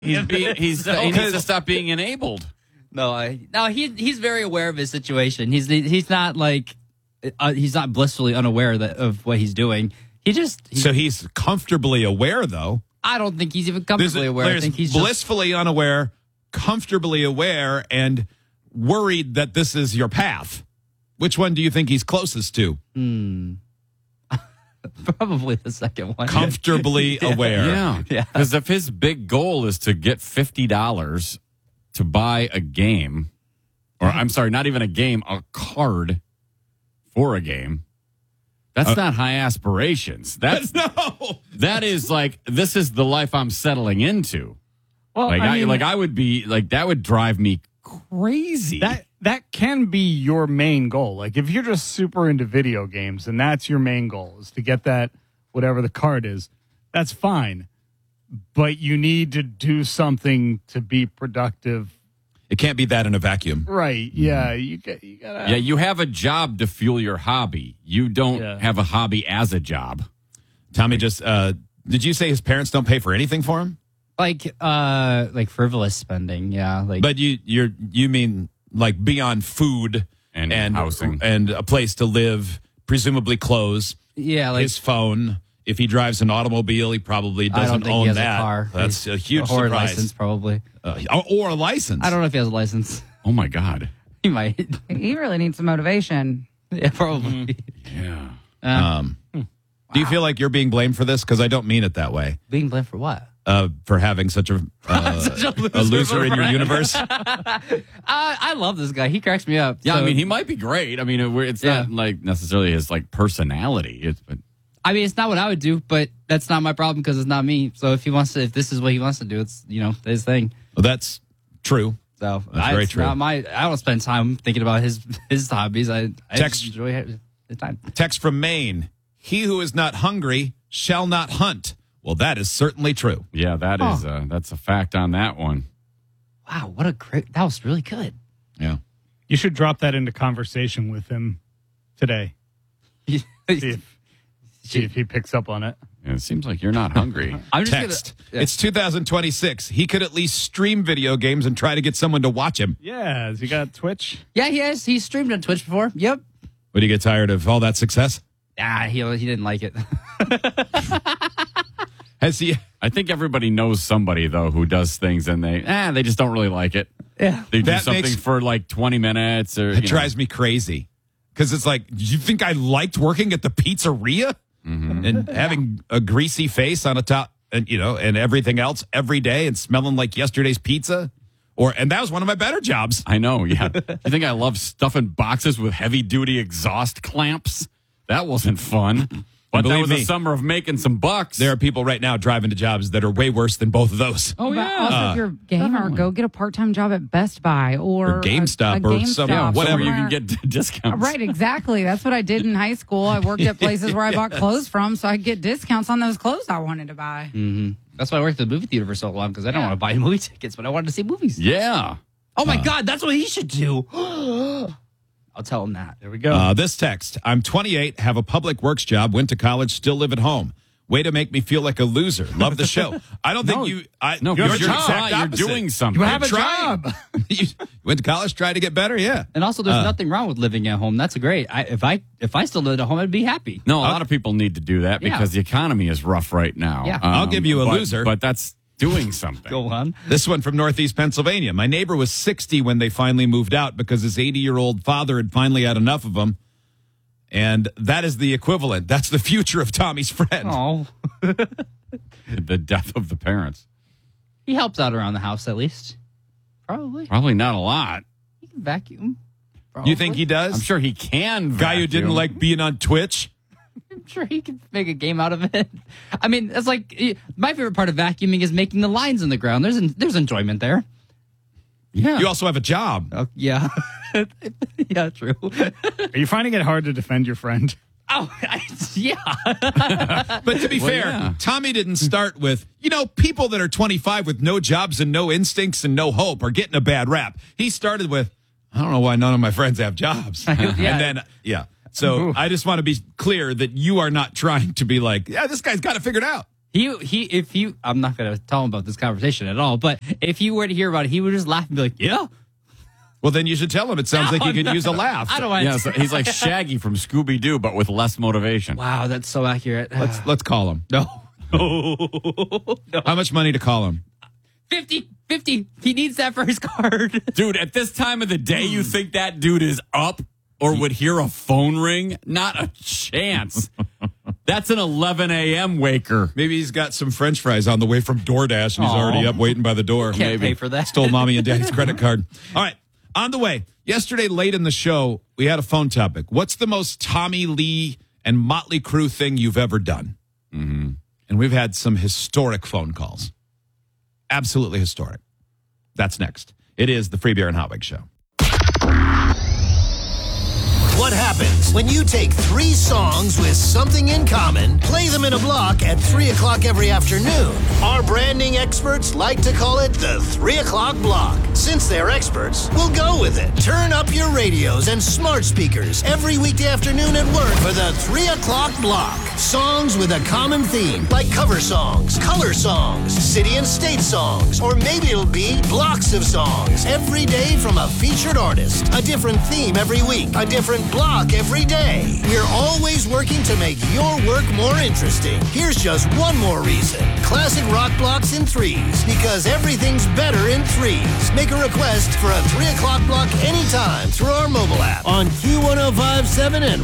He needs to stop being enabled. He's very aware of his situation. He's not like he's not blissfully unaware of what he's doing. So he's comfortably aware, though. I don't think he's even comfortably aware. I think he's blissfully unaware, comfortably aware, and worried that this is your path. Which one do you think he's closest to? Probably the second one. Comfortably aware. Yeah. Because if his big goal is to get $50 to buy a game, or I'm sorry, not even a game, a card for a game, that's not high aspirations. That is like, this is the life I'm settling into. Well, I would be like, that would drive me crazy. That can be your main goal. Like if you're just super into video games and that's your main goal is to get that whatever the card is, that's fine. But you need to do something to be productive. It can't be that in a vacuum. Right. Yeah. You gotta. Yeah, you have a job to fuel your hobby. You don't have a hobby as a job. Tommy just did you say his parents don't pay for anything for him? Like frivolous spending, yeah. But you mean like beyond food and housing and a place to live, presumably clothes. Yeah, like his phone. If he drives an automobile, he probably doesn't own he has that. A car. That's a huge or surprise. A license, probably. Or a license. I don't know if he has a license. Oh my God, he might. He really needs some motivation. Yeah, probably. Yeah. Do you feel like you're being blamed for this? Because I don't mean it that way. Being blamed for what? For having such a loser in your universe. I love this guy. He cracks me up. Yeah, so. I mean, he might be great. I mean, it's not like necessarily his like personality. I mean, it's not what I would do, but that's not my problem because it's not me. So if if this is what he wants to do, it's his thing. Well, that's true. So that's very true. I don't spend time thinking about his hobbies. I just enjoy the time. Text from Maine: he who is not hungry shall not hunt. Well, that is certainly true. Yeah, that's a fact on that one. Wow, that was really good. Yeah. You should drop that into conversation with him today. See if he picks up on it. Yeah, it seems like you're not hungry. I'm just Text. It's 2026. He could at least stream video games and try to get someone to watch him. Yeah, has he got Twitch? Yeah, he has. He's streamed on Twitch before. Yep. Would he get tired of all that success? He didn't like it. Has he? I think everybody knows somebody though who does things and they just don't really like it. Yeah, they do something for like 20 minutes or it drives me crazy because it's like, you think I liked working at the pizzeria and having a greasy face on a top and and everything else every day and smelling like yesterday's pizza? And that was one of my better jobs. I know. Yeah, you think I love stuffing boxes with heavy duty exhaust clamps? That wasn't fun. But that was a summer of making some bucks. There are people right now driving to jobs that are way worse than both of those. Oh, yeah. Also, if you're a gamer, go get a part-time job at Best Buy or GameStop GameStop, whatever. You can get discounts. Right, exactly. That's what I did in high school. I worked at places where I bought clothes from so I could get discounts on those clothes I wanted to buy. Mm-hmm. That's why I worked at the movie theater for so long because I don't want to buy movie tickets, but I wanted to see movies. Yeah. Oh, my God. That's what he should do. I'll tell him that. There we go. This text: I'm 28, have a public works job, went to college, still live at home. Way to make me feel like a loser. Love the show. I don't think you. No, you're you're doing something. You have a job. You went to college, tried to get better. Yeah. And also, there's nothing wrong with living at home. That's great. If I still lived at home, I'd be happy. No, a lot of people need to do that because the economy is rough right now. Yeah. I'll give you a loser, but that's doing something. Go on. This one from Northeast Pennsylvania. My neighbor was 60 when they finally moved out because his 80-year-old father had finally had enough of them. And that is the equivalent. That's the future of Tommy's friend. Oh. The death of the parents. He helps out around the house at least. Probably not a lot. He can vacuum. Probably. You think he does? I'm sure he can. Guy who didn't like being on Twitch? I'm sure he can make a game out of it. I mean, it's like my favorite part of vacuuming is making the lines in the ground. There's enjoyment there. Yeah. You also have a job. Yeah. Yeah, true. Are you finding it hard to defend your friend? Oh, yeah. But to be fair, Tommy didn't start with, people that are 25 with no jobs and no instincts and no hope are getting a bad rap. He started with, I don't know why none of my friends have jobs. And then, So I just want to be clear that you are not trying to be like, this guy's got it figured out. I'm not going to tell him about this conversation at all, but if you were to hear about it, he would just laugh and be like, yeah. Well, then you should tell him. It sounds like you could use a laugh. I don't want Yeah, so he's like Shaggy from Scooby-Doo, but with less motivation. Wow, that's so accurate. Let's call him. No. How much money to call him? 50. He needs that for his card. Dude, at this time of the day, you think that dude is up or would hear a phone ring? Not a chance. That's an 11 a.m. waker. Maybe he's got some French fries on the way from DoorDash and he's already up waiting by the door. Can't pay for that. Stole mommy and daddy's credit card. All right. On the way. Yesterday, late in the show, we had a phone topic. What's the most Tommy Lee and Motley Crue thing you've ever done? Mm-hmm. And we've had some historic phone calls. Absolutely historic. That's next. It is the Free Beer and Hotwig Show. What happens when you take 3 songs with something in common, play them in a block at 3 o'clock every afternoon? Our branding experts like to call it the 3 o'clock block. Since they're experts, we'll go with it. Turn up your radios and smart speakers every weekday afternoon at work for the 3 o'clock block. Songs with a common theme, like cover songs, color songs, city and state songs, or maybe it'll be blocks of songs every day from a featured artist. A different theme every week, a different block every day. We're always working to make your work more interesting. Here's just one more reason. Classic rock blocks in 3s, because everything's better in 3s. Make a request for a 3 o'clock block anytime through our mobile app on Q1057 and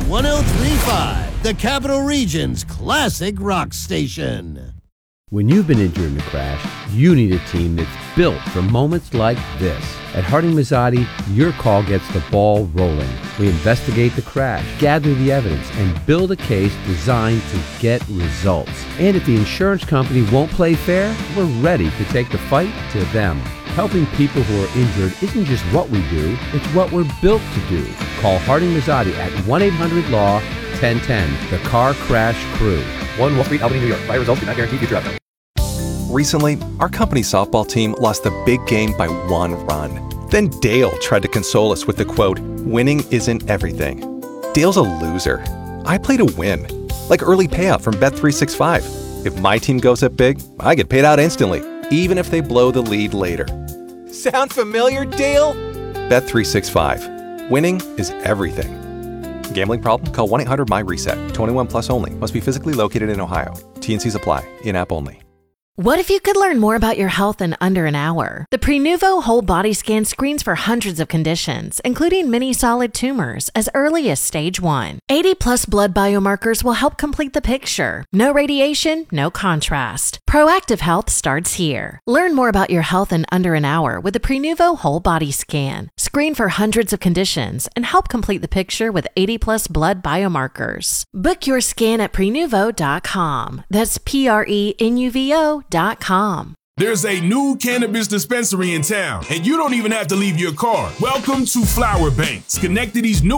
1035, the Capital Region's classic rock station. When you've been injured in a crash, you need a team that's built for moments like this. At Harding Mazzotti, your call gets the ball rolling. We investigate the crash, gather the evidence, and build a case designed to get results. And if the insurance company won't play fair, we're ready to take the fight to them. Helping people who are injured isn't just what we do, it's what we're built to do. Call Harding Mazzotti at 1-800-LAW-1010, the Car Crash Crew. 1 Wall Street, Albany, New York. Prior results do not guarantee future outcomes. Recently, our company softball team lost the big game by 1 run. Then Dale tried to console us with the quote, "Winning isn't everything." Dale's a loser. I play to win. Like early payout from Bet365. If my team goes up big, I get paid out instantly, even if they blow the lead later. Sound familiar, Dale? Bet365. Winning is everything. Gambling problem? Call 1-800-MY-RESET. 21 plus only. Must be physically located in Ohio. T&Cs apply. In-app only. What if you could learn more about your health in under an hour? The Prenuvo Whole Body Scan screens for hundreds of conditions, including many solid tumors, as early as stage 1. 80-plus blood biomarkers will help complete the picture. No radiation, no contrast. Proactive health starts here. Learn more about your health in under an hour with the Prenuvo Whole Body Scan. Screen for hundreds of conditions and help complete the picture with 80-plus blood biomarkers. Book your scan at Prenuvo.com. That's Prenuvo.com. There's a new cannabis dispensary in town, and you don't even have to leave your car. Welcome to Flower Bank. Schenectady's new